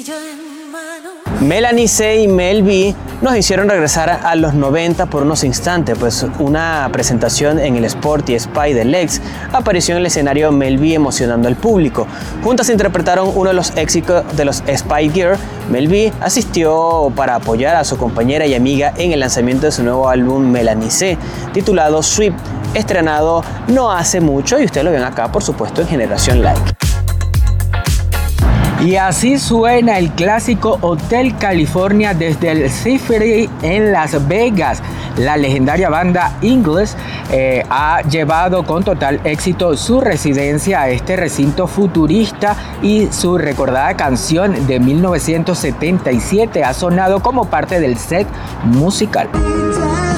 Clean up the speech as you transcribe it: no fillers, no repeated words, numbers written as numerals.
Melanie C y Mel B nos hicieron regresar a los 90 por unos instantes, pues una presentación en el Sporty Spy de Lex apareció en el escenario Mel B emocionando al público. Juntas interpretaron uno de los éxitos de los Spy Girls. Mel B asistió para apoyar a su compañera y amiga en el lanzamiento de su nuevo álbum Melanie C, titulado Sweep, estrenado no hace mucho y ustedes lo ven acá, por supuesto, en Generación Like. Y así suena el clásico Hotel California desde el Symphony en Las Vegas. La legendaria banda Ingles ha llevado con total éxito su residencia a este recinto futurista y su recordada canción de 1977 ha sonado como parte del set musical.